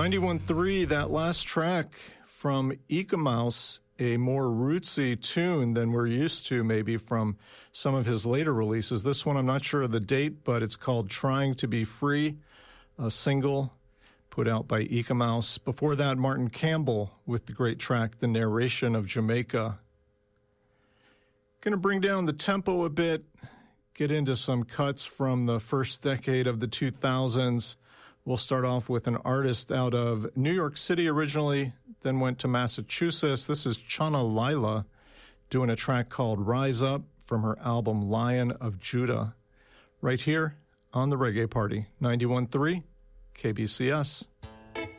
91.3, that last track from Eek-A-Mouse, a more rootsy tune than we're used to maybe from some of his later releases. This one, I'm not sure of the date, but it's called Trying to Be Free, a single put out by Eek-A-Mouse. Before that, Martin Campbell with the great track, The Narration of Jamaica. Going to bring down the tempo a bit, get into some cuts from the first decade of the 2000s. We'll start off with an artist out of New York City originally, then went to Massachusetts. This is Chana Lila doing a track called Rise Up from her album Lion of Judah. Right here on the Reggae Party, 91.3 KBCS.